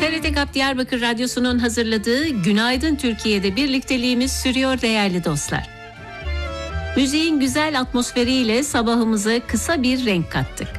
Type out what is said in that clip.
TRT GAP Diyarbakır Radyosu'nun hazırladığı Günaydın Türkiye'de birlikteliğimiz sürüyor değerli dostlar. Müziğin güzel atmosferiyle sabahımıza kısa bir renk kattık.